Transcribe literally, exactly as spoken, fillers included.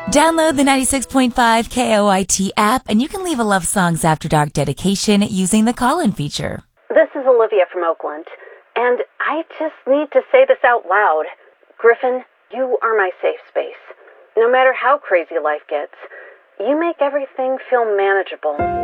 Download the ninety-six point five K O I T app, and you can leave a Love Songs After Dark dedication using the call-in feature. This is Olivia from Oakland, and I just need to say this out loud. Griffin, you are my safe space. No matter how crazy life gets, you make everything feel manageable.